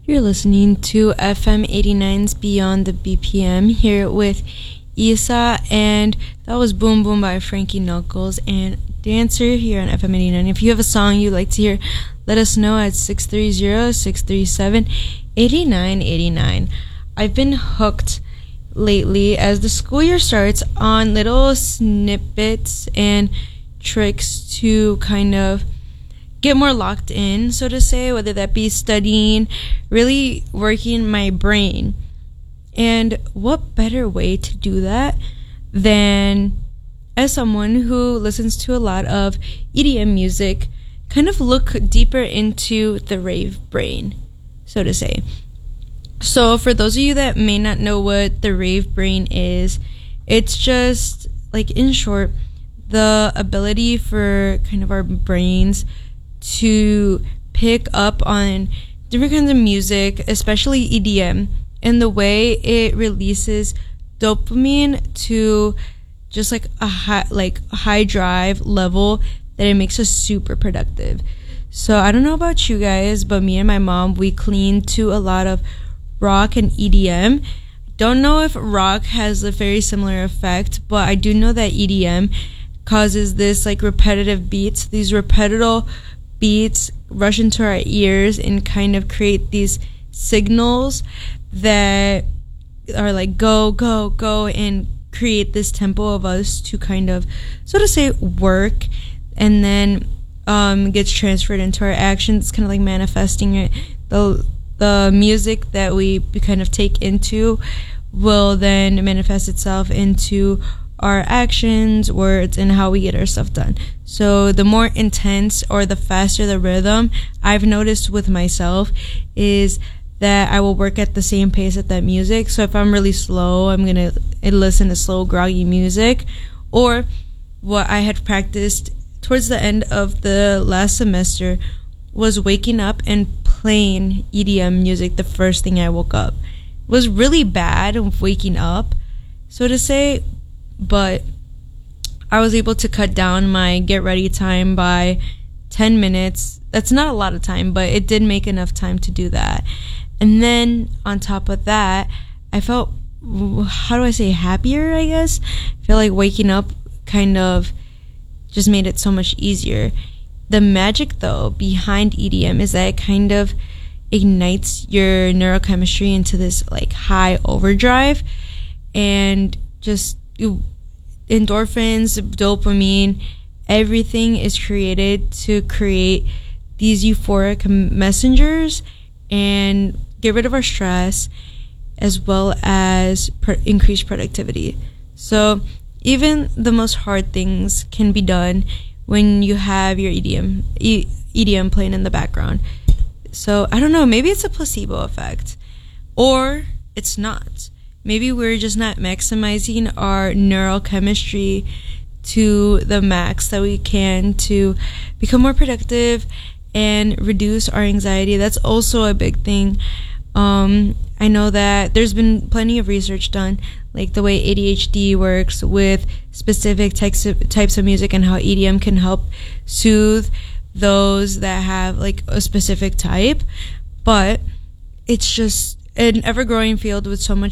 You're listening to FM 89's Beyond the BPM here with Isa, and that was Boom Boom by Frankie Knuckles and Dancer here on FM 89. If you have a song you'd like to hear, let us know at 630-637-8989. I've been hooked lately as the school year starts on little snippets and tricks to kind of get more locked in, so to say, whether that be studying, really working my brain. And what better way to do that than as someone who listens to a lot of EDM music, kind of look deeper into the rave brain, so to say. So for those of you that may not know what the rave brain is, it's just, like, in short, the ability for kind of our brains to pick up on different kinds of music, especially EDM, and the way it releases dopamine to just like a high drive level that it makes us super productive. So I don't know about you guys, but me and my mom, we clean to a lot of rock and EDM. Don't know if rock has a very similar effect, but I do know that EDM causes this like repetitive beats, these repetitive beats rush into our ears and kind of create these signals that are like go, go, go, and create this tempo of us to kind of, so to say, work, and then gets transferred into our actions. It's kind of like manifesting it. The music that we kind of take into will then manifest itself into our actions, words, and how we get our stuff done. So the more intense or the faster the rhythm, I've noticed with myself, is that I will work at the same pace at that music. So if I'm really slow, I'm gonna listen to slow, groggy music. Or what I had practiced towards the end of the last semester was waking up and playing EDM music the first thing I woke up. It was really bad waking up, so to say, but I was able to cut down my get ready time by 10 minutes. That's not a lot of time, but it did make enough time to do that. And then on top of that, I felt, how do I say, happier, I guess? I feel like waking up kind of just made it so much easier. The magic, though, behind EDM is that it kind of ignites your neurochemistry into this like high overdrive, and just endorphins, dopamine, everything is created to create these euphoric messengers and get rid of our stress, as well as increase productivity. So even the most hard things can be done when you have your EDM playing in the background. So I don't know, maybe it's a placebo effect, or it's not. Maybe we're just not maximizing our neurochemistry to the max that we can to become more productive and reduce our anxiety. That's also a big thing. I know that there's been plenty of research done, like the way ADHD works with specific types of music, and how EDM can help soothe those that have like a specific type. But it's just an ever-growing field with so much